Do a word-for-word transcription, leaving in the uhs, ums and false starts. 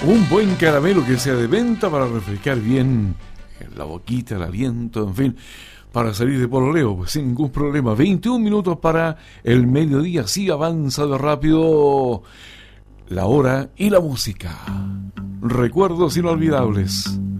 Un buen caramelo que sea de venta para refrescar bien la boquita, el aliento, en fin, para salir de pololeo, pues sin ningún problema. veintiún minutos para el mediodía, sí avanza de rápido la hora y la música. Recuerdos inolvidables.